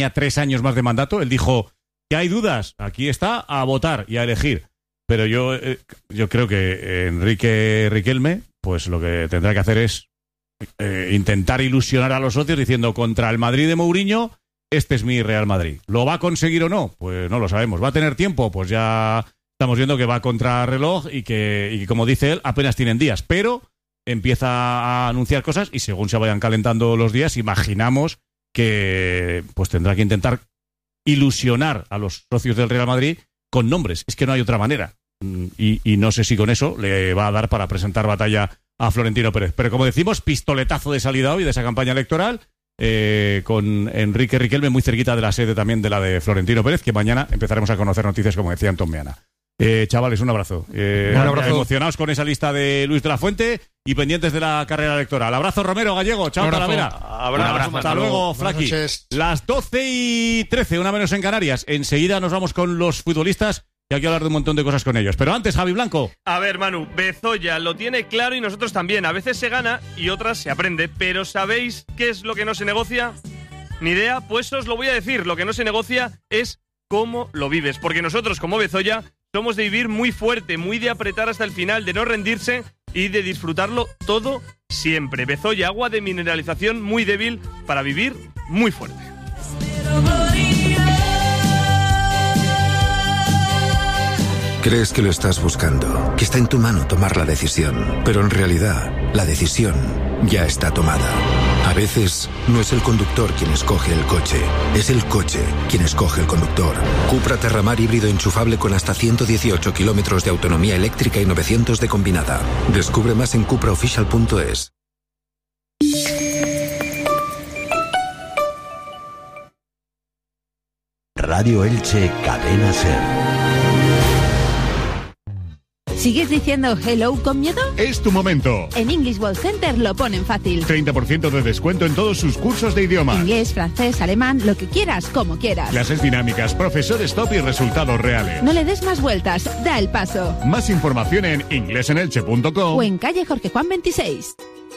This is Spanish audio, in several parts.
tenía 3 años más de mandato. Él dijo que hay dudas, aquí está, a votar y a elegir. Pero yo creo que Enrique Riquelme, pues lo que tendrá que hacer es intentar ilusionar a los socios diciendo contra el Madrid de Mourinho, este es mi Real Madrid. ¿Lo va a conseguir o no? Pues no lo sabemos. ¿Va a tener tiempo? Pues ya estamos viendo que va contra reloj y que como dice él, apenas tienen días. Pero empieza a anunciar cosas y según se vayan calentando los días, imaginamos que pues tendrá que intentar ilusionar a los socios del Real Madrid con nombres. Es que no hay otra manera. Y no sé si con eso le va a dar para presentar batalla a Florentino Pérez. Pero como decimos, pistoletazo de salida hoy de esa campaña electoral con Enrique Riquelme muy cerquita de la sede también de la de Florentino Pérez, que mañana empezaremos a conocer noticias, como decía Antón Meana. Chavales, un abrazo. Un abrazo. Emocionados con esa lista de Luis de la Fuente y pendientes de la carrera electoral. Abrazo, Romero, Gallego. Chao, Talavera. Abrazo. Hasta luego, Flaqui. Las 12:13, una menos en Canarias. Enseguida nos vamos con los futbolistas y hay que hablar de un montón de cosas con ellos. Pero antes, Javi Blanco. A ver, Manu, Bezoya lo tiene claro y nosotros también. A veces se gana y otras se aprende. Pero ¿sabéis qué es lo que no se negocia? Ni idea, pues os lo voy a decir. Lo que no se negocia es cómo lo vives. Porque nosotros, como Bezoya, somos de vivir muy fuerte, muy de apretar hasta el final, de no rendirse y de disfrutarlo todo siempre. Bezoya, agua de mineralización muy débil para vivir muy fuerte. Crees que lo estás buscando, que está en tu mano tomar la decisión, pero en realidad la decisión ya está tomada. A veces no es el conductor quien escoge el coche, es el coche quien escoge el conductor. Cupra Terramar híbrido enchufable con hasta 118 kilómetros de autonomía eléctrica y 900 de combinada. Descubre más en cupraofficial.es. Radio Elche, Cadena SER. ¿Sigues diciendo hello con miedo? Es tu momento. En English World Center lo ponen fácil. 30% de descuento en todos sus cursos de idioma. Inglés, francés, alemán, lo que quieras, como quieras. Clases dinámicas, profesores top y resultados reales. No le des más vueltas, da el paso. Más información en inglesenelche.com o en calle Jorge Juan 26.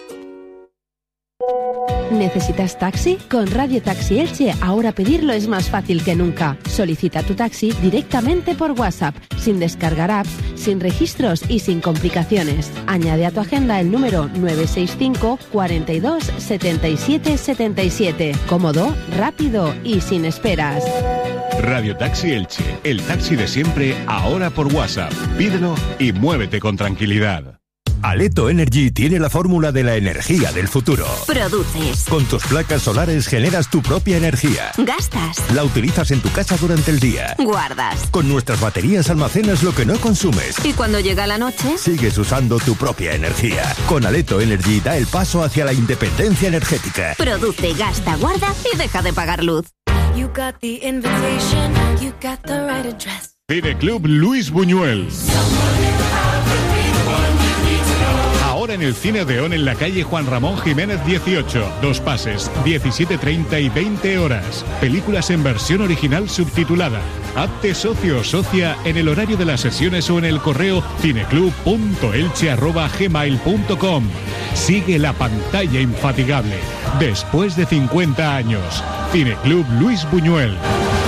¿Necesitas taxi? Con Radio Taxi Elche ahora pedirlo es más fácil que nunca. Solicita tu taxi directamente por WhatsApp, sin descargar apps, sin registros y sin complicaciones. Añade a tu agenda el número 965 42 77 77. Cómodo, rápido y sin esperas. Radio Taxi Elche, el taxi de siempre, ahora por WhatsApp. Pídelo y muévete con tranquilidad. Aleto Energy tiene la fórmula de la energía del futuro. Produces. Con tus placas solares generas tu propia energía. Gastas. La utilizas en tu casa durante el día. Guardas. Con nuestras baterías almacenas lo que no consumes. Y cuando llega la noche, sigues usando tu propia energía. Con Aleto Energy da el paso hacia la independencia energética. Produce, gasta, guarda y deja de pagar luz. You got the invitation, you got the right address. Cine Club Luis Buñuel. Ahora en el Cine Odeón en la calle Juan Ramón Jiménez 18. 2 pases, 17:30 y 20 horas. Películas en versión original subtitulada. Hazte socio o socia en el horario de las sesiones o en el correo cineclub.elche@gmail.com. Sigue la pantalla infatigable. Después de 50 años. Cine Club Luis Buñuel.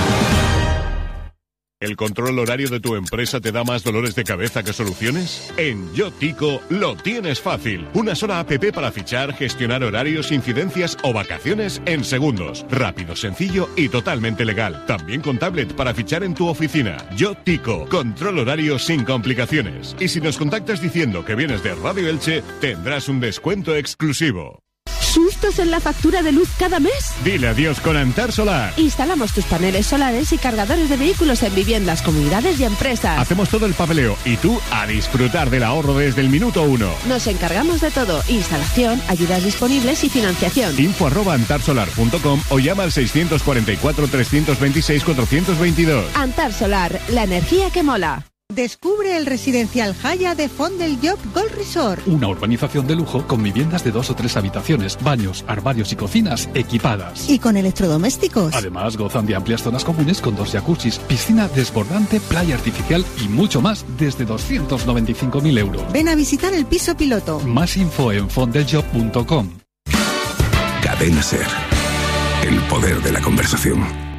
¿El control horario de tu empresa te da más dolores de cabeza que soluciones? En Yotico lo tienes fácil. Una sola app para fichar, gestionar horarios, incidencias o vacaciones en segundos. Rápido, sencillo y totalmente legal. También con tablet para fichar en tu oficina. Yotico, control horario sin complicaciones. Y si nos contactas diciendo que vienes de Radio Elche, tendrás un descuento exclusivo. ¿Sustos en la factura de luz cada mes? Dile adiós con Antar Solar. Instalamos tus paneles solares y cargadores de vehículos en viviendas, comunidades y empresas. Hacemos todo el papeleo y tú a disfrutar del ahorro desde el minuto 1. Nos encargamos de todo: instalación, ayudas disponibles y financiación. info@antarsolar.com o llama al 644 326 422. Antar Solar, la energía que mola. Descubre el residencial Haya de Font del Llop Gold Resort. Una urbanización de lujo con viviendas de 2 o 3 habitaciones, baños, armarios y cocinas equipadas. Y con electrodomésticos. Además, gozan de amplias zonas comunes con 2 jacuzzis, piscina desbordante, playa artificial y mucho más desde 295.000 euros. Ven a visitar el piso piloto. Más info en fontdeljob.com. Cadena SER. El poder de la conversación.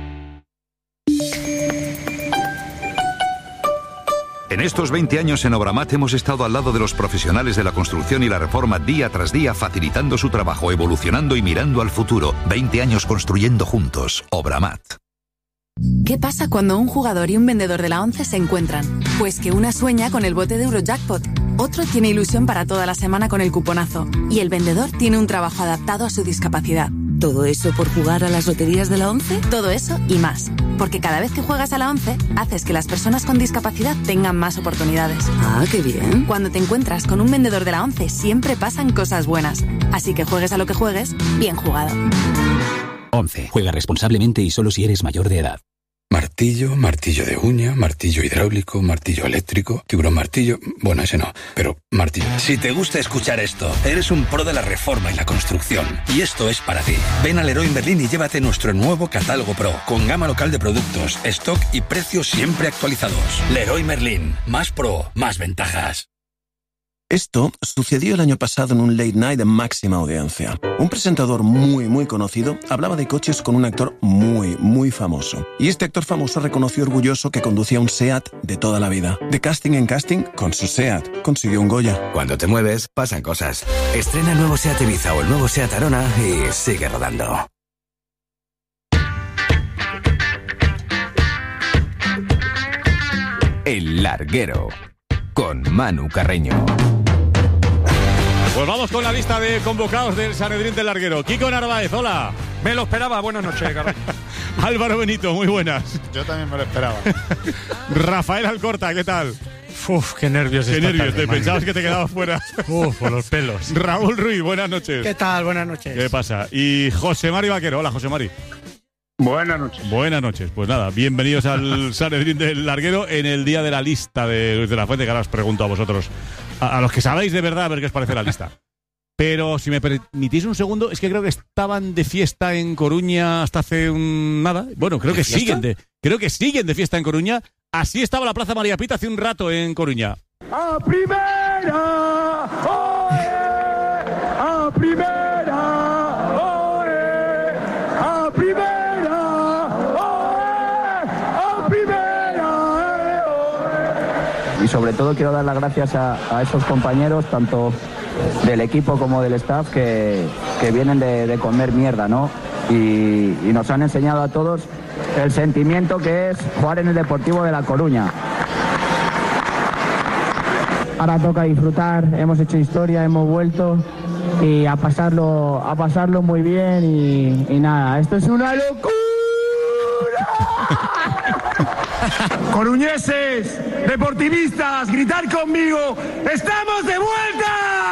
En estos 20 años en Obramat hemos estado al lado de los profesionales de la construcción y la reforma día tras día, facilitando su trabajo, evolucionando y mirando al futuro. 20 años construyendo juntos. Obramat. ¿Qué pasa cuando un jugador y un vendedor de la ONCE se encuentran? Pues que una sueña con el bote de Eurojackpot, otro tiene ilusión para toda la semana con el cuponazo y el vendedor tiene un trabajo adaptado a su discapacidad. ¿Todo eso por jugar a las loterías de la ONCE? Todo eso y más. Porque cada vez que juegas a la ONCE, haces que las personas con discapacidad tengan más oportunidades. ¡Ah, qué bien! Cuando te encuentras con un vendedor de la ONCE, siempre pasan cosas buenas. Así que juegues a lo que juegues, bien jugado. ONCE. Juega responsablemente y solo si eres mayor de edad. Martillo, martillo de uña, martillo hidráulico, martillo eléctrico, tiburón martillo... Bueno, ese no, pero martillo. Si te gusta escuchar esto, eres un pro de la reforma y la construcción. Y esto es para ti. Ven a Leroy Merlin y llévate nuestro nuevo catálogo Pro, con gama local de productos, stock y precios siempre actualizados. Leroy Merlin. Más pro, más ventajas. Esto sucedió el año pasado en un late night de máxima audiencia. Un presentador muy conocido hablaba de coches con un actor muy famoso. Y este actor famoso reconoció orgulloso que conducía un SEAT de toda la vida. De casting en casting, con su SEAT consiguió un Goya. Cuando te mueves, pasan cosas. Estrena el nuevo SEAT Ibiza o el nuevo SEAT Arona y sigue rodando. El Larguero, con Manu Carreño. Pues vamos con la lista de convocados del Sanedrín del Larguero. Kiko Narváez, hola. Me lo esperaba, buenas noches, Carlos. Álvaro Benito, muy buenas. Yo también me lo esperaba. Rafael Alcorta, ¿qué tal? Uf, qué nervios. Qué nervios, te pensabas que te quedabas fuera. Por los pelos. Raúl Ruiz, buenas noches. ¿Qué tal? Buenas noches. ¿Qué pasa? Y José Mari Vaquero, hola José Mari. Buenas noches. Buenas noches. Pues nada, bienvenidos al Sanedrín del Larguero en el día de la lista de Luis de la Fuente, que ahora os pregunto a vosotros, a los que sabéis de verdad, a ver qué os parece la lista. Pero si me permitís un segundo, es que creo que estaban de fiesta en Coruña hasta hace nada. Bueno, creo que siguen de fiesta en Coruña. Así estaba la Plaza María Pita hace un rato en Coruña. ¡A primera! ¡Oye! ¡A primera! ¡Oye! ¡A primera! ¡Oye! ¡A primera! ¡Oye! Y sobre todo quiero dar las gracias a esos compañeros, tanto del equipo como del staff, que vienen de comer mierda, ¿no? Y nos han enseñado a todos el sentimiento que es jugar en el Deportivo de La Coruña. Ahora toca disfrutar, hemos hecho historia, hemos vuelto y a pasarlo muy bien y nada, esto es una locura. Coruñeses, deportivistas, gritar conmigo, ¡estamos de vuelta!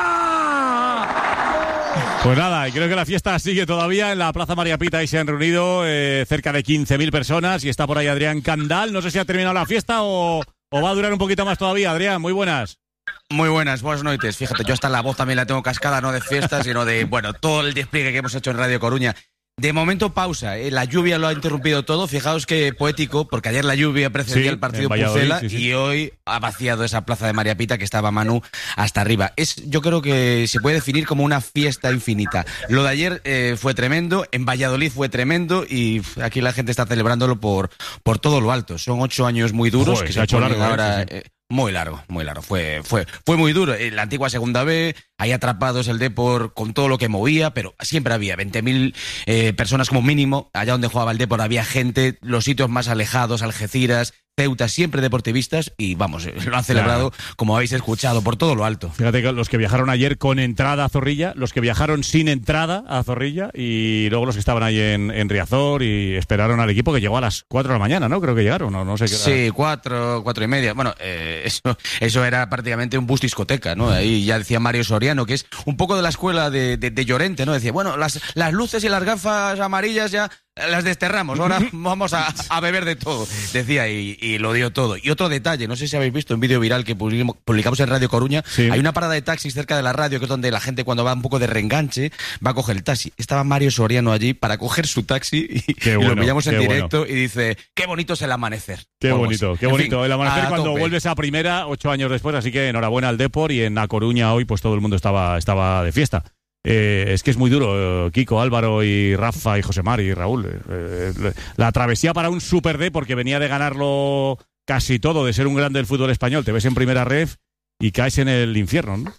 Pues nada, y creo que la fiesta sigue todavía en la Plaza María Pita. Ahí se han reunido cerca de 15.000 personas y está por ahí Adrián Candal. No sé si ha terminado la fiesta o va a durar un poquito más todavía. Adrián, muy buenas. Muy buenas noches. Fíjate, yo hasta la voz también la tengo cascada, no de fiesta, sino de, bueno, todo el despliegue que hemos hecho en Radio Coruña. De momento pausa, la lluvia lo ha interrumpido todo. Fijaos qué poético, porque ayer la lluvia precedía el partido Pucela y hoy ha vaciado esa plaza de María Pita que estaba Manu hasta arriba. Yo creo que se puede definir como una fiesta infinita. Lo de ayer fue tremendo, en Valladolid fue tremendo y aquí la gente está celebrándolo por todo lo alto. Son 8 años muy duros. Joder, que se ha hecho largo ahora. Muy largo. Fue muy duro. En la antigua Segunda B, ahí atrapados el Depor con todo lo que movía, pero siempre había 20.000 personas como mínimo. Allá donde jugaba el Depor había gente, los sitios más alejados, Algeciras, Ceuta, siempre deportivistas y vamos, lo han celebrado, como habéis escuchado, por todo lo alto. Fíjate que los que viajaron ayer con entrada a Zorrilla, los que viajaron sin entrada a Zorrilla y luego los que estaban ahí en Riazor y esperaron al equipo que llegó a las 4 de la mañana, ¿no? Creo que llegaron, no sé qué hora. Sí, 4:30. Bueno, eso era prácticamente un bus discoteca, ¿no? Ahí ya decía Mario Soriano, que es un poco de la escuela de Llorente, ¿no? Decía, bueno, las luces y las gafas amarillas ya las desterramos, ahora vamos a beber de todo, decía, y lo dio todo. Y otro detalle, no sé si habéis visto un vídeo viral que publicamos en Radio Coruña, sí. Hay una parada de taxis cerca de la radio, que es donde la gente cuando va un poco de reenganche va a coger el taxi. Estaba Mario Soriano allí para coger su taxi y lo pillamos en directo y dice, qué bonito es el amanecer. Qué bonito el amanecer cuando vuelves a primera 8 años después, así que enhorabuena al Depor y en La Coruña hoy pues todo el mundo estaba de fiesta. Es que es muy duro, Kiko, Álvaro y Rafa y José Mari y Raúl. La travesía para un Super D, porque venía de ganarlo casi todo de ser un grande del fútbol español, te ves en primera ref y caes en el infierno, ¿no?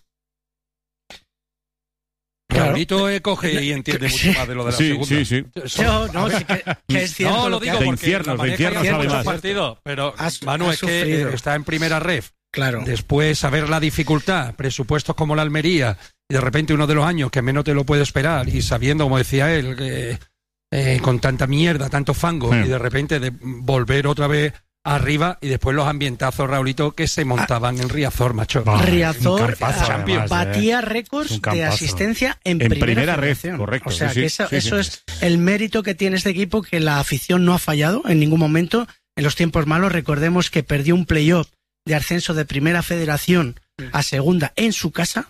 Raulito coge y entiende mucho más de lo de la segunda. Sí. Sí que es cierto. No, lo digo de porque infierno sabe más. Partidos, pero Manu, es que sufrido. está en primera ref. Claro. Después, saber la dificultad, presupuestos como la Almería, y de repente uno de los años que menos te lo puede esperar, y sabiendo, como decía él, que con tanta mierda, tanto fango, y de repente de volver otra vez arriba, y después los ambientazos, Raulito, que se montaban en Riazor, macho. Riazor además, batía récords de asistencia en primera red, federación. correcto. O sea, que eso es el mérito que tiene este equipo, que la afición no ha fallado en ningún momento. En los tiempos malos, recordemos que perdió un playoff de ascenso de primera federación a segunda en su casa,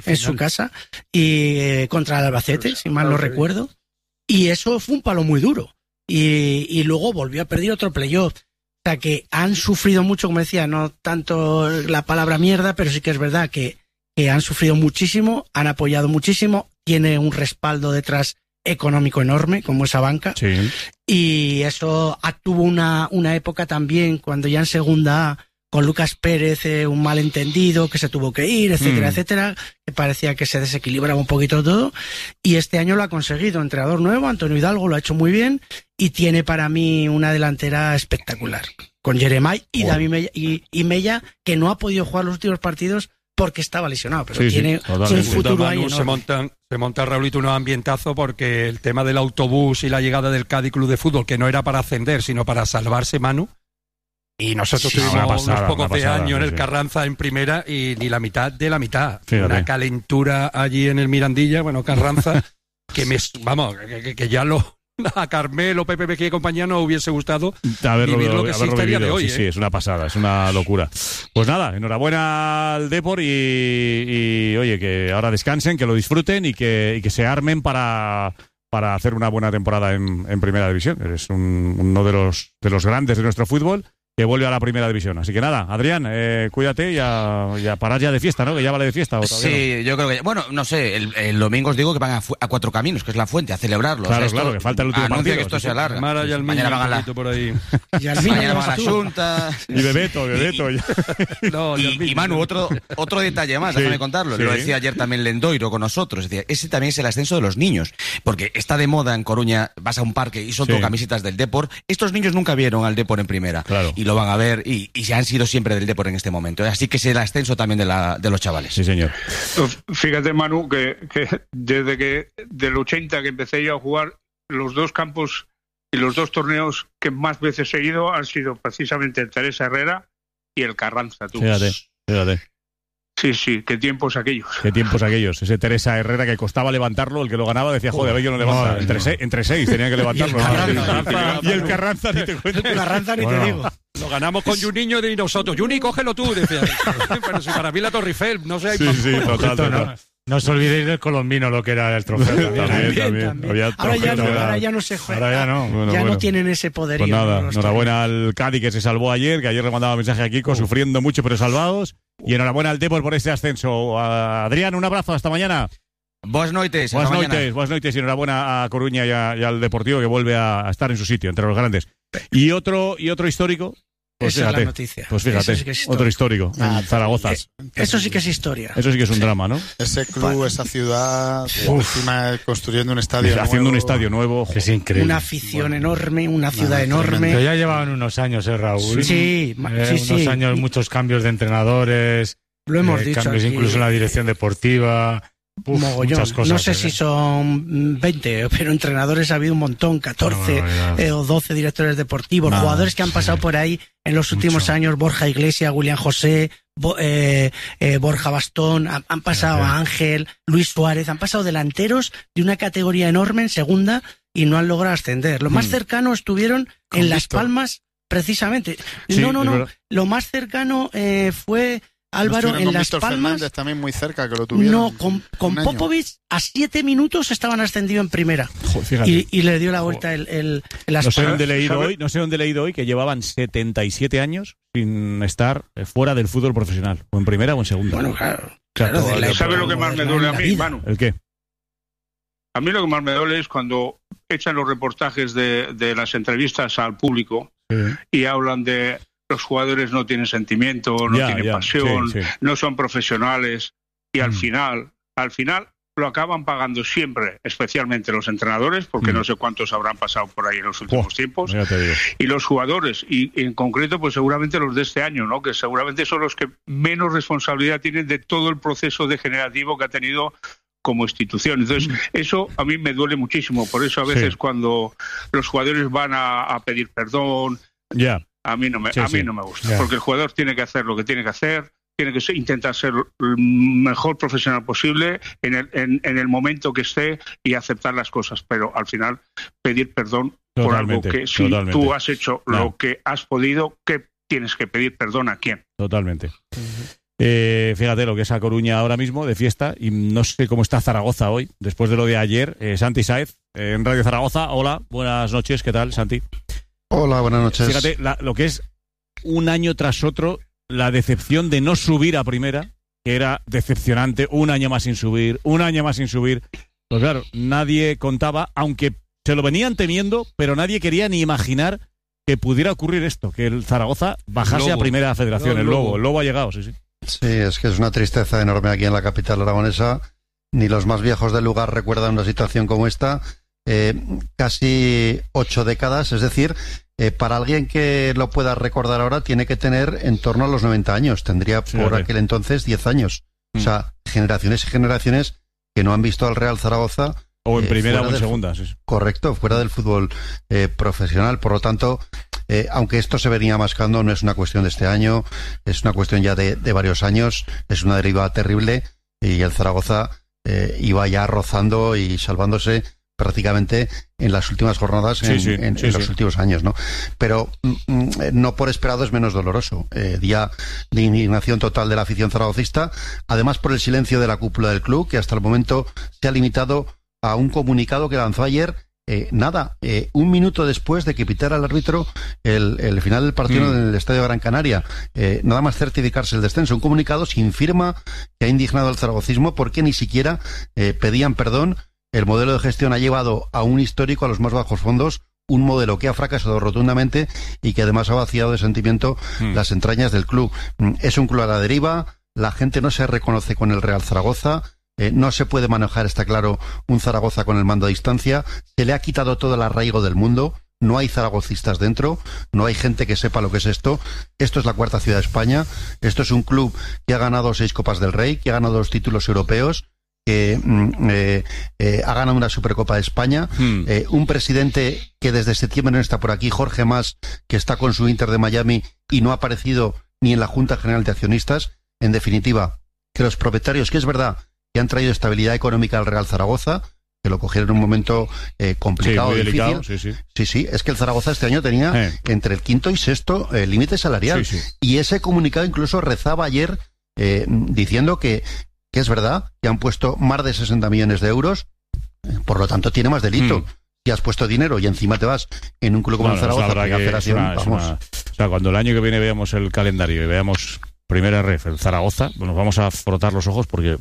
y contra el Albacete, si mal no recuerdo. Y eso fue un palo muy duro. Y luego volvió a perder otro playoff. O sea, que han sufrido mucho, como decía, no tanto la palabra mierda, pero sí que es verdad que han sufrido muchísimo, han apoyado muchísimo, tiene un respaldo detrás económico enorme, como esa banca. Sí. Y eso tuvo una época también, cuando ya en segunda A, con Lucas Pérez, un malentendido, que se tuvo que ir, etcétera, etcétera, que parecía que se desequilibraba un poquito todo, y este año lo ha conseguido. Entrenador nuevo, Antonio Hidalgo, lo ha hecho muy bien, y tiene para mí una delantera espectacular, con Jeremai y David Mella, que no ha podido jugar los últimos partidos porque estaba lesionado, pero tiene un futuro ahí enorme. Se monta Raulito unos ambientazos, porque el tema del autobús y la llegada del Cádiz Club de Fútbol, que no era para ascender, sino para salvarse, Manu. Y nosotros tuvimos unos pocos de años en el Carranza en primera, y ni la mitad de la mitad. Fíjate. Una calentura allí en el Mirandilla, bueno, Carranza, que ya a Carmelo, Pepe Mejía y compañía no hubiese gustado vivir lo que existe a día de hoy. Sí, es una pasada, es una locura. Pues nada, enhorabuena al Depor y oye, que ahora descansen, que lo disfruten y que se armen para hacer una buena temporada en Primera División. Eres uno de los grandes de nuestro fútbol, que vuelve a la Primera División. Así que nada, Adrián, cuídate y a parar ya de fiesta, ¿no? Que ya vale de fiesta. ¿O todavía no? Yo creo que... Bueno, no sé, el domingo os digo que van a Cuatro Caminos, que es la Fuente, a celebrarlo. Claro, o sea, que falta el último partido. Que esto se alarga. Mañana van a por ahí. Mañana van a la Junta. Y Bebeto. Y Manu, otro detalle más, déjame contarlo. Lo decía ayer también Lendoiro con nosotros. Es decir, ese también es el ascenso de los niños. Porque está de moda en Coruña, vas a un parque y son todo camisetas del Depor. Estos niños nunca vieron al Depor en primera. Claro. Y lo van a ver, y ya han sido siempre del Depor en este momento. Así que es el ascenso también de los chavales. Sí, señor. Fíjate, Manu, que desde que del 80 que empecé yo a jugar, los dos campos y los dos torneos que más veces he ido han sido precisamente el Teresa Herrera y el Carranza. Fíjate. Sí, qué tiempos aquellos. Ese Teresa Herrera que costaba levantarlo, el que lo ganaba decía, joder, a ver, yo no levanto. Entre seis tenía que levantarlo. Y el Carranza ni te cuento. El Carranza ni te digo. Lo ganamos con Juninho y nosotros. Juni, cógelo tú, decía. Pero si para mí la Torre Eiffel, no sé. Sí, total. No os olvidéis del colombino, lo que era el trofeo. También. Ahora ya no se juega. Ahora ya no. No tienen ese poderío. Pues nada, enhorabuena al Cádiz, que se salvó ayer, que ayer le mandaba mensaje a Kiko, sufriendo mucho pero salvados. Y enhorabuena al Depor por este ascenso. Adrián, un abrazo, hasta mañana. Buenas noches. Buenas noches y enhorabuena a Coruña y al Deportivo, que vuelve a estar en su sitio, entre los grandes. Y otro histórico. Pues esa fíjate, es la noticia. Pues fíjate, sí que es otro histórico en Zaragoza. Eso sí que es historia. Eso sí que es un drama, ¿no? Ese club, esa ciudad, encima construyendo un estadio nuevo. Haciendo un estadio nuevo. Es increíble. Una afición enorme, una ciudad enorme. Pero ya llevaban unos años, Raúl. Sí. Unos años, muchos cambios de entrenadores. Lo hemos dicho cambios aquí. Incluso en la dirección deportiva. Muchas cosas. No sé si son 20, pero entrenadores ha habido un montón, 14 o 12 directores deportivos, jugadores que han pasado por ahí en los últimos años, Borja Iglesias, William José, Borja Bastón, han pasado a Ángel, Luis Suárez, han pasado delanteros de una categoría enorme en segunda y no han logrado ascender. Lo más cercano estuvieron en Las Palmas, precisamente. No. Lo más cercano fue Álvaro en Las Palmas. Fernández también muy cerca, que lo tuvieron. No, con Popovic a 7 minutos estaban ascendidos en primera. Joder, y le dio la vuelta el no sé dónde he leído hoy que llevaban 77 años sin estar fuera del fútbol profesional, o en primera o en segunda. Bueno, claro. ¿Sabes lo que más me duele a mí, Manu? ¿El qué? A mí lo que más me duele es cuando echan los reportajes de las entrevistas al público y hablan de los jugadores no tienen sentimiento, no tienen pasión, no son profesionales y al final lo acaban pagando siempre, especialmente los entrenadores, porque no sé cuántos habrán pasado por ahí en los últimos tiempos, y los jugadores, y en concreto pues seguramente los de este año, ¿no? Que seguramente son los que menos responsabilidad tienen de todo el proceso degenerativo que ha tenido como institución. Entonces, eso a mí me duele muchísimo, por eso a veces cuando los jugadores van a pedir perdón, a mí no me gusta, porque el jugador tiene que hacer lo que tiene que hacer, tiene que intentar ser el mejor profesional posible en el momento que esté y aceptar las cosas, pero al final pedir perdón por algo que si tú has hecho lo que has podido, ¿qué tienes que pedir perdón a quién? Totalmente. Fíjate lo que es A Coruña ahora mismo de fiesta, y no sé cómo está Zaragoza hoy, después de lo de ayer. Santi Sáez, en Radio Zaragoza. Hola, buenas noches, ¿qué tal, Santi? Hola, buenas noches. Fíjate lo que es un año tras otro, la decepción de no subir a primera, que era decepcionante, un año más sin subir. Pues claro, nadie contaba, aunque se lo venían temiendo, pero nadie quería ni imaginar que pudiera ocurrir esto, que el Zaragoza bajase a primera federación. El Lobo ha llegado, sí. Sí, es que es una tristeza enorme aquí en la capital aragonesa. Ni los más viejos del lugar recuerdan una situación como esta. Casi 8 décadas, es decir, para alguien que lo pueda recordar ahora tiene que tener en torno a los 90 años. Tendría por aquel entonces 10 años. O sea, generaciones y generaciones que no han visto al Real Zaragoza. O en primera o en segunda. Sí. Correcto, fuera del fútbol profesional. Por lo tanto, aunque esto se venía mascando, no es una cuestión de este año, es una cuestión ya de varios años. Es una deriva terrible y el Zaragoza iba ya rozando y salvándose prácticamente en las últimas jornadas, en los últimos años, ¿no? Pero no por esperado es menos doloroso. Día de indignación total de la afición zaragocista, además por el silencio de la cúpula del club, que hasta el momento se ha limitado a un comunicado que lanzó ayer, un minuto después de que pitara el árbitro el final del partido en el Estadio Gran Canaria. Nada más certificarse el descenso. Un comunicado sin firma que ha indignado al zaragocismo porque ni siquiera pedían perdón. El modelo de gestión ha llevado a un histórico a los más bajos fondos, un modelo que ha fracasado rotundamente y que además ha vaciado de sentimiento las entrañas del club. Es un club a la deriva, la gente no se reconoce con el Real Zaragoza, no se puede manejar, está claro, un Zaragoza con el mando a distancia, se le ha quitado todo el arraigo del mundo, no hay zaragocistas dentro, no hay gente que sepa lo que es esto. Esto es la cuarta ciudad de España, esto es un club que ha ganado 6 Copas del Rey, que ha ganado 2 títulos europeos, que ha ganado una Supercopa de España, un presidente que desde septiembre no está por aquí, Jorge Mas, que está con su Inter de Miami y no ha aparecido ni en la Junta General de Accionistas. En definitiva, que los propietarios, que es verdad que han traído estabilidad económica al Real Zaragoza, que lo cogieron en un momento complicado, muy difícil. Delicado, Sí, es que el Zaragoza este año tenía entre el quinto y sexto límite salarial. Y ese comunicado incluso rezaba ayer diciendo que es verdad que han puesto más de 60 millones de euros, por lo tanto tiene más delito. Si has puesto dinero y encima te vas en un club como el Zaragoza, o sea, cuando el año que viene veamos el calendario y veamos primera ref, el Zaragoza, nos vamos a frotar los ojos porque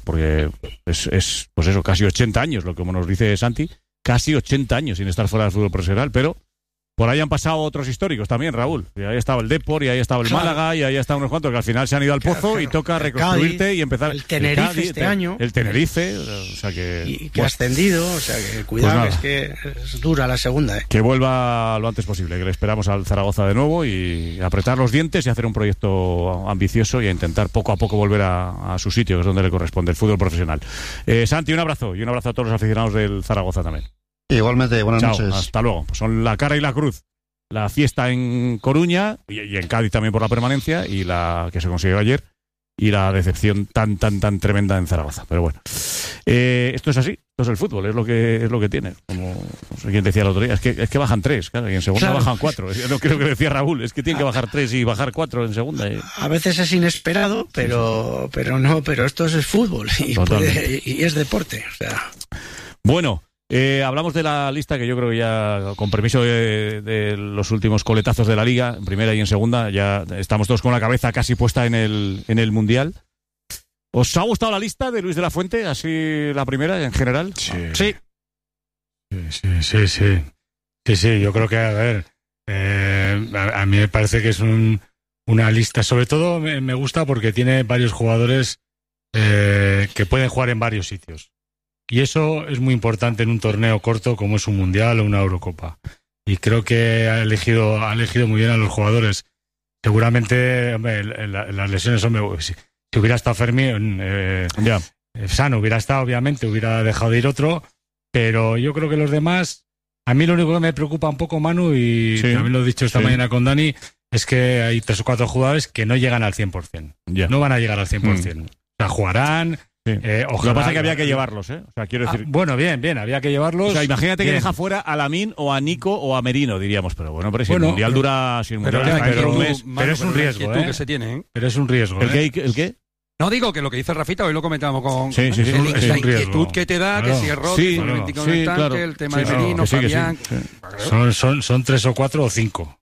es pues eso, casi 80 años, lo que como nos dice Santi, casi 80 años sin estar fuera del fútbol profesional, pero por ahí han pasado otros históricos también, Raúl. Y ahí estaba el Depor, y ahí estaba el Málaga, y ahí están unos cuantos que al final se han ido al pozo y toca reconstruirte Cádiz, y empezar. El Tenerife Cádiz, este año. El Tenerife, o sea que... Y que ha ascendido, o sea que cuidado, pues es que es dura la segunda. Que vuelva lo antes posible, que le esperamos al Zaragoza de nuevo y apretar los dientes y hacer un proyecto ambicioso y a intentar poco a poco volver a su sitio, que es donde le corresponde, el fútbol profesional. Santi, un abrazo, y un abrazo a todos los aficionados del Zaragoza también. Igualmente, buenas noches. Hasta luego. Pues son la cara y la cruz. La fiesta en Coruña y en Cádiz también por la permanencia y la que se consiguió ayer y la decepción tan tremenda en Zaragoza. Pero bueno, esto es así, esto es el fútbol, es lo que tiene. Como no sé quién decía el otro día, es que bajan 3, claro, y en segunda bajan 4. No creo que decía Raúl, es que tienen que bajar 3 y bajar 4 en segunda. A veces es inesperado, pero esto es el fútbol y es deporte. O sea. Bueno. Hablamos de la lista que yo creo que ya, con permiso de los últimos coletazos de la Liga, en primera y en segunda, ya estamos todos con la cabeza casi puesta en el Mundial. ¿Os ha gustado la lista de Luis de la Fuente, así la primera en general? Sí. Sí, yo creo que, a ver, a mí me parece que es un una lista. Sobre todo me gusta porque tiene varios jugadores que pueden jugar en varios sitios. Y eso es muy importante en un torneo corto como es un Mundial o una Eurocopa. Y creo que ha elegido muy bien a los jugadores. Seguramente, hombre, las lesiones, hombre, si hubiera estado Fermín, sano hubiera estado, obviamente, hubiera dejado de ir otro, pero yo creo que los demás, a mí lo único que me preocupa un poco, Manu, y también lo he dicho esta mañana con Dani, es que hay 3 o 4 jugadores que no llegan al 100%. No van a llegar al 100%. O sea, jugarán. Ojalá, lo que pasa es que había que llevarlos, ¿eh? O sea, quiero decir. Bueno, bien, había que llevarlos. O sea, imagínate bien. Que deja fuera a Lamine o a Nico o a Merino, diríamos. Pero bueno, pero si el Mundial dura. Si el Mundial está dentro de un mes. Pero es un riesgo, ¿eh? Que se tiene, ¿eh? Pero es un riesgo. ¿El qué? No, digo que lo que dice Rafita, hoy lo comentábamos con. Sí, la inquietud que te da, claro. Que si es Rodri, el tema de Merino, Fabián. Son 3 o 4 o 5.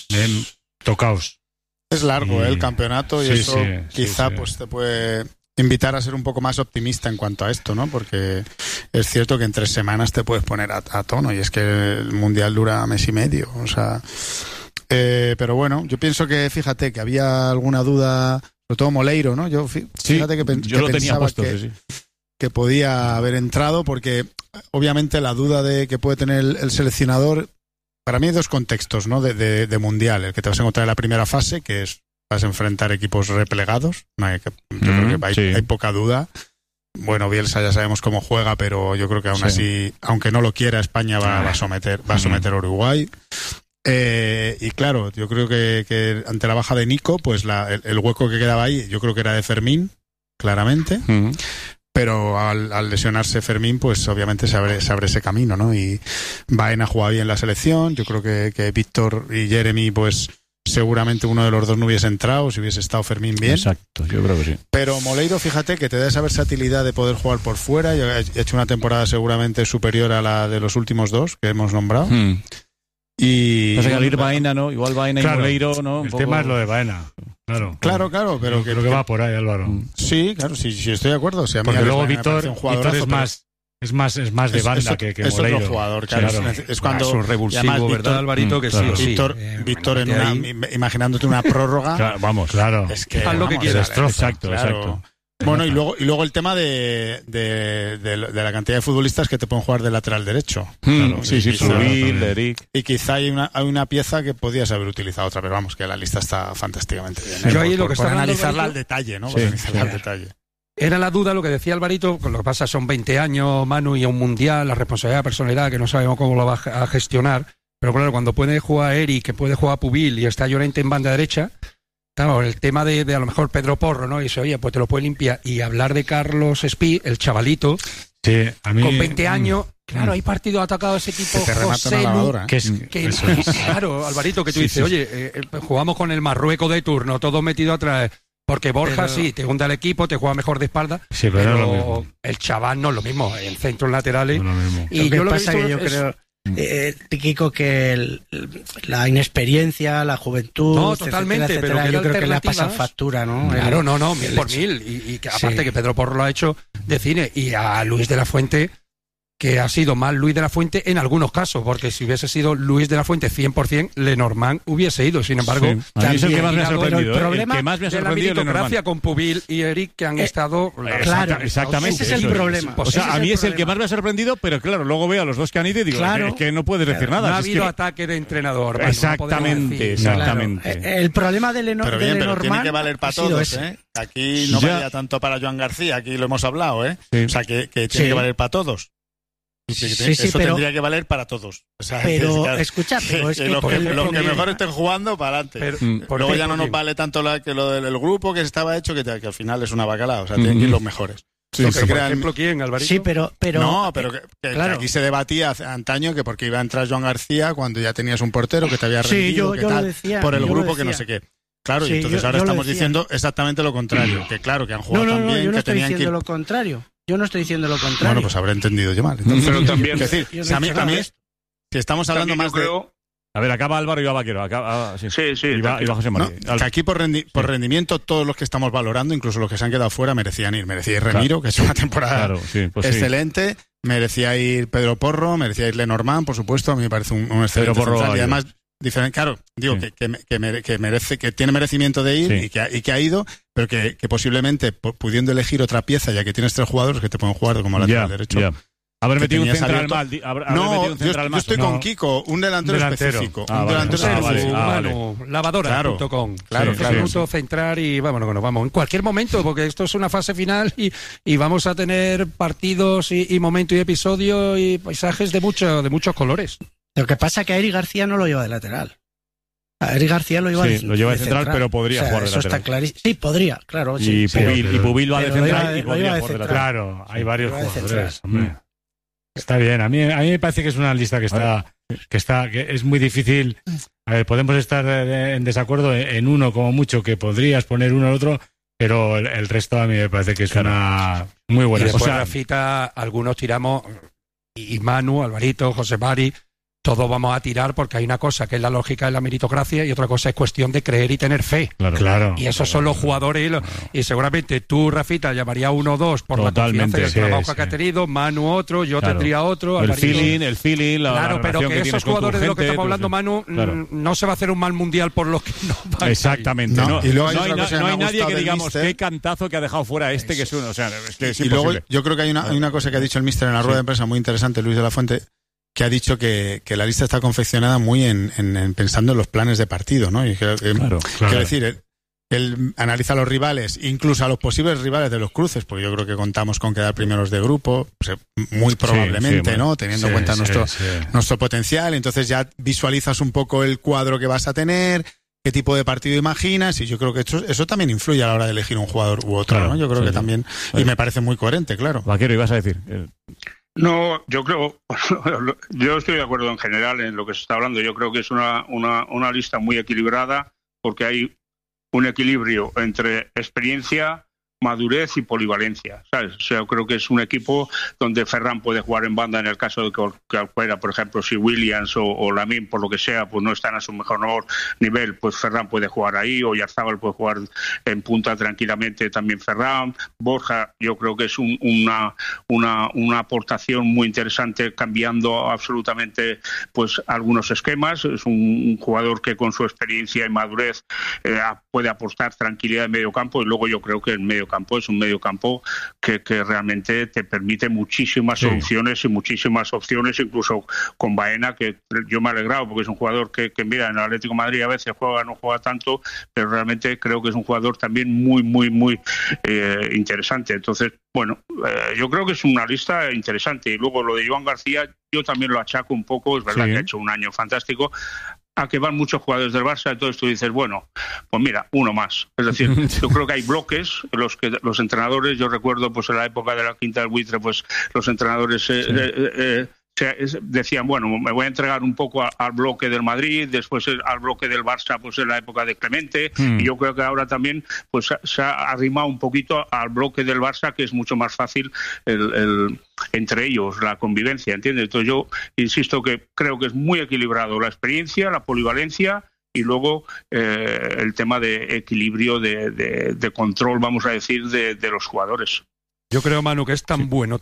Tocaos. Es largo el campeonato y eso quizá pues te puede invitar a ser un poco más optimista en cuanto a esto, ¿no? Porque es cierto que en 3 semanas te puedes poner a tono y es que el Mundial dura mes y medio, o sea... pero bueno, yo pienso que, fíjate, que había alguna duda, sobre todo Moleiro, ¿no? Fíjate que yo lo tenía puesto, que podía haber entrado, porque obviamente la duda de que puede tener el seleccionador, para mí hay 2 contextos, ¿no? De Mundial, el que te vas a encontrar en la primera fase, que es vas a enfrentar equipos replegados, yo creo que hay poca duda. Bueno, Bielsa ya sabemos cómo juega, pero yo creo que aún así, aunque no lo quiera, España va a someter a Uruguay. Y claro, yo creo que ante la baja de Nico, pues el hueco que quedaba ahí, yo creo que era de Fermín, claramente. Pero al lesionarse Fermín, pues obviamente se abre ese camino, ¿no? Y Baena juega bien la selección. Yo creo que Víctor y Jeremy, pues seguramente uno de los dos no hubiese entrado si hubiese estado Fermín bien. Exacto, yo creo que sí. Pero Moleiro, fíjate que te da esa versatilidad de poder jugar por fuera. Yo he hecho una temporada seguramente superior a la de los últimos 2 que hemos nombrado. Y pasa que al ir Baena, ¿no? Igual Baena y Moleiro, ¿no? El tema es lo de Baena. Claro, pero creo que va por ahí, Álvaro. Sí, claro, sí, estoy de acuerdo. O sea, porque luego Víctor es más de banda que es Moleiro. Otro jugador, claro. Es cuando es un revulsivo, ¿verdad, Alvarito? Que sí. Víctor imaginándote una prórroga. Claro. Es que haz lo que quieras. Exacto. Bueno, y luego el tema de la cantidad de futbolistas que te pueden jugar de lateral derecho. Subir, Eric. Y quizá hay una pieza que podías haber utilizado otra, pero vamos, que la lista está fantásticamente bien. Yo ahí lo que por analizarla al detalle, ¿no? Por analizarla al detalle. Era la duda lo que decía Alvarito, con lo que pasa son 20 años, Manu, y a un Mundial, la responsabilidad, la personalidad, que no sabemos cómo lo va a gestionar. Pero claro, cuando puede jugar Eric, que puede jugar Pubil y está Llorente en banda derecha, claro, el tema de a lo mejor Pedro Porro, ¿no? Y dice, oye, pues te lo puede limpiar. Y hablar de Carlos Espí, el chavalito, a mí, con 20 años, claro, hay partidos atacados de ese tipo, José Lu, claro, Alvarito, que tú dices, oye, jugamos con el Marruecos de turno, todo metido atrás. Porque Borja sí, te hunde al equipo, te juega mejor de espalda, pero el chaval no es lo mismo, en centros laterales. No y lo que pasa que yo creo, Kiko, que la inexperiencia, la juventud, no, totalmente, etcétera, pero yo creo que le pasa factura, ¿no? Claro, no, 1000%. Y que aparte que Pedro Porro lo ha hecho de cine, y a Luis de la Fuente, que ha sido más Luis de la Fuente en algunos casos, porque si hubiese sido Luis de la Fuente 100%, Lenormand hubiese ido. Sin embargo, a mí es el que más me ha sorprendido. El problema que más me ha de la meritocracia con Pubil y Eric, que han estado... Claro, exactamente. Ese es el problema. O sea, a mí es el que más me ha sorprendido, pero claro, luego veo a los dos que han ido y digo, es que no puedes decir nada. No ha habido ataque de entrenador. Exactamente. El problema de Lenormand... Pero tiene que valer para todos, ¿eh? Aquí no valía tanto para Joan García, aquí lo hemos hablado, ¿eh? O sea, que tiene que valer para todos. Eso tendría que valer para todos. O sea, escucha, pero es que los que mejor estén jugando para adelante. Luego ya no nos vale tanto que lo del grupo que estaba hecho, que al final es una bacalao. O sea, tienen que ir los mejores. Por ejemplo, ¿quién, Alvarito? Sí, pero no, pero que aquí se debatía antaño que porque iba a entrar Joan García cuando ya tenías un portero que te había rendido, yo lo decía, por el grupo que no sé qué. Claro, y entonces ahora estamos diciendo exactamente lo contrario. Que claro, que han jugado también, yo no que estoy tenían diciendo lo contrario. Yo no estoy diciendo lo contrario. Bueno, pues habré entendido yo mal. Pero también... Es decir, si estamos hablando más de... A ver, acaba Álvaro y va Vaquero. Sí. Y va José María. Que aquí por rendimiento todos los que estamos valorando, incluso los que se han quedado fuera, merecían ir. Merecía ir Remiro, que es una temporada excelente. Merecía ir Pedro Porro, merecía ir Lenormand, por supuesto. A mí me parece un excelente central. Y además Claro, digo que merece, que tiene merecimiento de ir y que ha ido, pero que posiblemente pudiendo elegir otra pieza, ya que tienes 3 jugadores que te pueden jugar como lateral derecho. Haber metido un central mal. Yo estoy con Kiko, un delantero específico. Un delantero lavadora.com. Claro. Minuto, centrar y vámonos que nos vamos. En cualquier momento, porque esto es una fase final y vamos a tener partidos y momentos y episodios y paisajes de muchos colores. Lo que pasa es que a Eric García no lo lleva de lateral. A Eric García lo lleva de central, pero podría jugar de eso lateral. Está clarísimo. Sí, podría, claro. Y Pubil va de central y podría jugar de lateral. Claro, hay varios jugadores. Está bien. A mí me parece que es una lista que es muy difícil. A ver, podemos estar en desacuerdo en uno como mucho, que podrías poner uno al otro, pero el resto a mí me parece que es una muy buena. Y después Rafita, algunos tiramos, y Manu, Alvarito, José Mari, todos vamos a tirar porque hay una cosa que es la lógica de la meritocracia y otra cosa es cuestión de creer y tener fe. Claro. Y esos son los jugadores y seguramente tú, Rafita, llamaría 1 o 2 por la confianza y el trabajo que ha tenido, Manu otro, yo tendría otro. El feeling, claro, pero que esos jugadores de los que estamos hablando, Manu, no se va a hacer un mal mundial por los que no van. Exactamente. No hay nadie que digamos qué cantazo que ha dejado fuera que es uno. O sea, es que es y luego yo creo que hay una cosa que ha dicho el míster en la rueda de prensa muy interesante, Luis de la Fuente, que ha dicho que la lista está confeccionada muy en pensando en los planes de partido, ¿no? Y quiero decir, él analiza a los rivales, incluso a los posibles rivales de los cruces, porque yo creo que contamos con quedar primeros de grupo, muy probablemente, ¿no? Teniendo en cuenta nuestro potencial, entonces ya visualizas un poco el cuadro que vas a tener, qué tipo de partido imaginas, y yo creo que eso también influye a la hora de elegir un jugador u otro, ¿no? Yo creo que también, y me parece muy coherente, claro. Vaquero, ibas a decir... No, yo estoy de acuerdo en general en lo que se está hablando. Yo creo que es una lista muy equilibrada porque hay un equilibrio entre experiencia, madurez y polivalencia, ¿sabes? O sea, yo creo que es un equipo donde Ferran puede jugar en banda en el caso de que cualquiera, por ejemplo, si Williams o Lamine, por lo que sea, pues no están a su mejor nivel, pues Ferran puede jugar ahí, o Oyarzabal puede jugar en punta tranquilamente también Ferran. Borja, yo creo que es una aportación muy interesante, cambiando absolutamente pues algunos esquemas. Es un jugador que con su experiencia y madurez puede aportar tranquilidad en medio campo, y luego yo creo que el medio campo es un medio campo que realmente te permite muchísimas soluciones y muchísimas opciones, incluso con Baena, que yo me he alegrado porque es un jugador que mira, en el Atlético de Madrid a veces no juega tanto, pero realmente creo que es un jugador también muy interesante. Entonces, bueno, yo creo que es una lista interesante. Y luego lo de Joan García, yo también lo achaco un poco, es verdad que ha hecho un año fantástico, a que van muchos jugadores del Barça, entonces tú dices, bueno, pues mira, uno más. Es decir, yo creo que hay bloques en los que los entrenadores, yo recuerdo pues en la época de la Quinta del Buitre, pues los entrenadores decían, bueno, me voy a entregar un poco al bloque del Madrid, después al bloque del Barça, pues en la época de Clemente, y yo creo que ahora también pues se ha arrimado un poquito al bloque del Barça, que es mucho más fácil entre ellos la convivencia, ¿entiendes? Entonces yo insisto que creo que es muy equilibrado la experiencia, la polivalencia, y luego el tema de equilibrio, de control, vamos a decir, de los jugadores. Yo creo, Manu, que es tan bueno.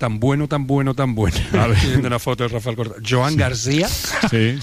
A ver, viendo una foto de Rafael Cortés. Joan García. Sí.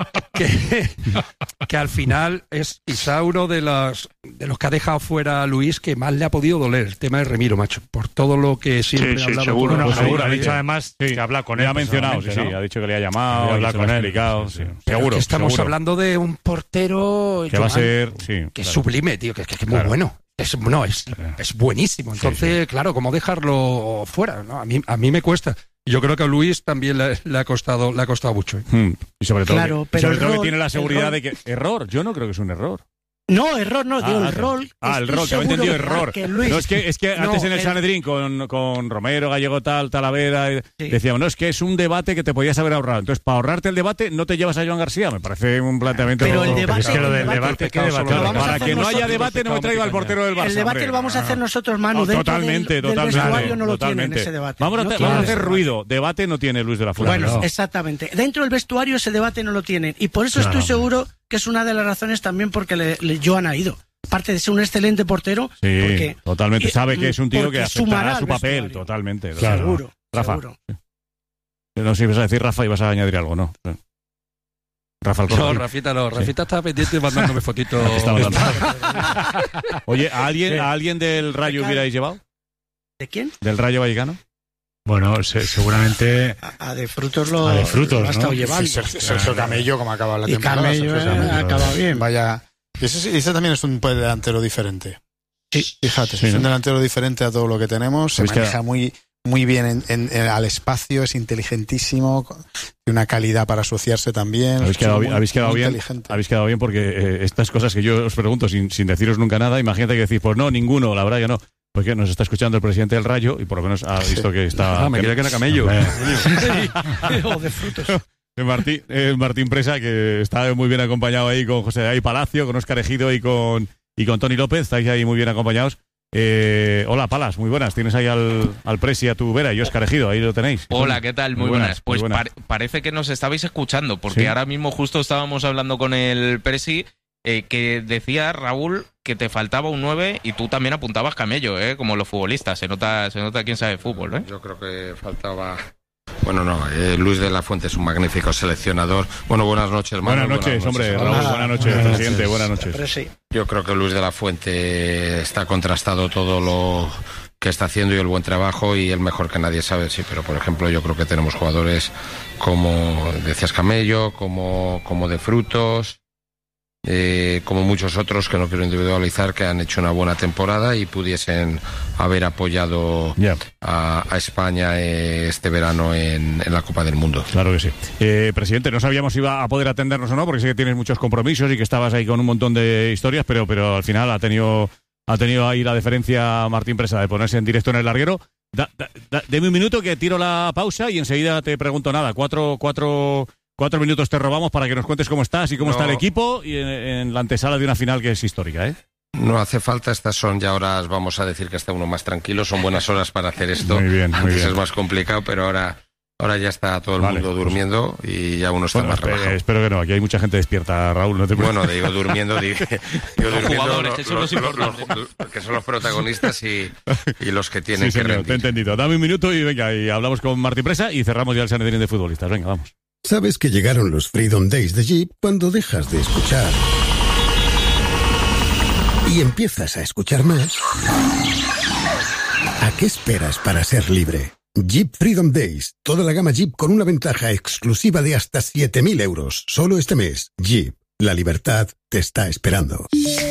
Que al final es quizá uno de los que ha dejado fuera a Luis que más le ha podido doler el tema de Remiro, macho. Por todo lo que siempre ha hablado. Seguro. Ha dicho además que habla con él. Ha mencionado, ha dicho que le ha llamado, habla con él, explicado. Seguro. Estamos hablando de un portero que va a ser que es sublime, tío, que es muy bueno. Es buenísimo. Entonces, claro, ¿cómo dejarlo fuera? ¿No? A mí me cuesta. Yo creo que a Luis también le ha costado mucho. Y sobre todo, claro, que tiene la seguridad de que... Error, yo no creo que es un error. No, error no, digo el rol. El rol, te había entendido error. No, es que antes en el Sanedrín con Romero, Gallego Talavera, decíamos, no, es que es un debate que te podías haber ahorrado. Entonces, para ahorrarte el debate, no te llevas a Joan García. Me parece un planteamiento... Pero el debate... Es que lo del debate, ¿qué debate? Para que no haya debate, no me traigo al portero del Barça. El debate lo vamos a hacer nosotros, Manu. Totalmente. Del vestuario no lo tienen ese debate. Vamos a hacer ruido. Debate no tiene Luis de la Fuente. Bueno, exactamente. Dentro del vestuario ese debate no lo tienen. Y por eso estoy seguro que es una de las razones también porque Joan ha ido. Aparte de ser un excelente portero, porque totalmente sabe que es un tío que aceptará su papel, totalmente. Seguro. Rafa. No sé si ibas a decir, Rafa, ibas a añadir algo, ¿no? Rafa Alcorta. No, Rafita no. Rafita estaba pendiente mandándome fotitos. Oye, ¿a alguien del Rayo hubierais llevado? ¿De quién? ¿Del Rayo Vallecano? Bueno, seguramente... A De Frutos lo De Frutos, ha estado ¿no? llevando. Sergio Camello, como acaba la Y temporada. Camello acaba bien. Vaya... Ese también es un delantero diferente. Sí. Fíjate, Sí, es un ¿no? delantero diferente a todo lo que tenemos. Se maneja muy bien al espacio, es inteligentísimo, tiene una calidad para asociarse también. Habéis quedado bien inteligente. porque estas cosas que yo os pregunto sin deciros nunca nada, imagínate que decís, pues no, ninguno, la verdad que no. Porque nos está escuchando el presidente del Rayo y por lo menos ha visto que está... me creía que era Camello. O De Frutos. Martín Presa, que está muy bien acompañado ahí con José David Palacio, con Óscar Ejido y con Toni López. Estáis ahí muy bien acompañados. Hola, Palas, muy buenas. Tienes ahí al Presi a tu vera y Óscar Ejido, ahí lo tenéis. Hola, ¿qué tal? Muy buenas. Pues muy buenas. Parece que nos estabais escuchando, porque ¿Sí? ahora mismo justo estábamos hablando con el Presi, que decía, Raúl, que te faltaba un 9 y tú también apuntabas Camello, como los futbolistas. Se nota quién sabe fútbol, ¿eh? Yo creo que faltaba... Bueno, no, Luis de la Fuente es un magnífico seleccionador. Bueno, buenas noches, Manu. Buenas noches, hombre, Raúl, buenas noches, presidente, buenas noches. Yo creo que Luis de la Fuente está contrastado todo lo que está haciendo y el buen trabajo, y el mejor que nadie sabe, sí, pero por ejemplo yo creo que tenemos jugadores como decías Camello, como De Frutos, como muchos otros que no quiero individualizar, que han hecho una buena temporada y pudiesen haber apoyado a España este verano en la Copa del Mundo. Claro que sí. Presidente, no sabíamos si iba a poder atendernos o no, porque sé que tienes muchos compromisos y que estabas ahí con un montón de historias, pero al final ha tenido ahí la deferencia Martín Presa de ponerse en directo en el larguero. Deme un minuto que tiro la pausa y enseguida te pregunto nada. Cuatro minutos te robamos para que nos cuentes cómo estás y cómo está el equipo y en la antesala de una final que es histórica, ¿eh? No hace falta, estas son ya horas, vamos a decir que está uno más tranquilo, son buenas horas para hacer esto. Muy bien, muy Antes bien. Es más complicado, pero ahora ya está todo el mundo durmiendo y ya uno está más relajado. Espero que no, aquí hay mucha gente despierta, Raúl, no te preocupes. Bueno, digo durmiendo, jugadores, que son los importantes. Que son los protagonistas y los que tienen Sí, que señor, rendir. te he entendido. Dame un minuto y venga, y hablamos con Martín Presa y cerramos ya el Sanedrín de futbolistas. Venga, vamos. Sabes que llegaron los Freedom Days de Jeep cuando dejas de escuchar y empiezas a escuchar más. ¿A qué esperas para ser libre? Jeep Freedom Days. Toda la gama Jeep con una ventaja exclusiva de hasta 7.000 euros. Solo este mes. Jeep. La libertad te está esperando.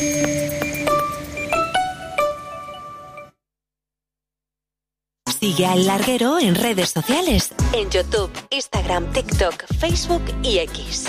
Sigue a El Larguero en redes sociales, en YouTube, Instagram, TikTok, Facebook y X.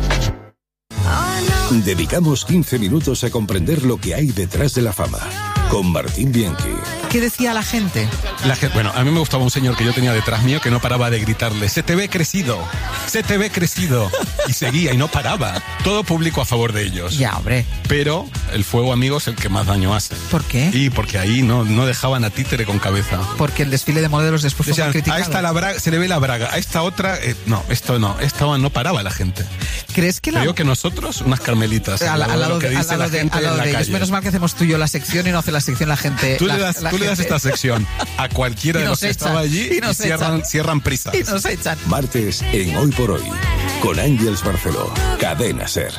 Dedicamos 15 minutos a comprender lo que hay detrás de la fama. Con Martín Bianchi. ¿Qué decía la gente? Bueno, a mí me gustaba un señor que yo tenía detrás mío que no paraba de gritarle: ¡se te ve crecido! ¡Se te ve crecido! Y seguía y no paraba. Todo público a favor de ellos. Ya, hombre. Pero el fuego amigo es el que más daño hace. ¿Por qué? Y porque ahí no dejaban a títere con cabeza. Porque el desfile de modelos después fue Decían, criticado. a esta la braga, se le ve la braga, a esta otra, no, esto no. Esta no paraba la gente. ¿Crees que Creo que nosotros, unas carmelitas. Al lado de ellos. Menos mal que hacemos tú y yo la sección y no hace la sección la gente. Tú le das esta sección a cualquiera de los que estaba allí y cierran prisas. Y nos echan. Martes en Hoy por Hoy. Con Ángeles Barceló. Cadena SER.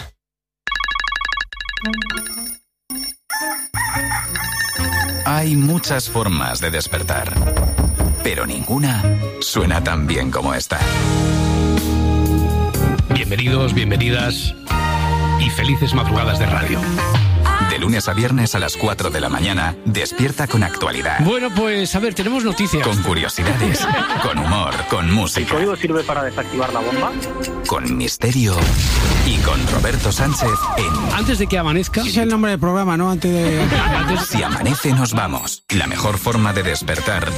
Hay muchas formas de despertar, pero ninguna suena tan bien como esta. Bienvenidos, bienvenidas y felices madrugadas de radio. De lunes a viernes a las 4 de la mañana, despierta con actualidad. Bueno, pues a ver, tenemos noticias. Con curiosidades, con humor, con música. ¿El código sirve para desactivar la bomba? Con misterio y con Roberto Sánchez en... Antes de que amanezca... Ese es el nombre del programa, ¿no? Antes de... Si amanece nos vamos. La mejor forma de despertar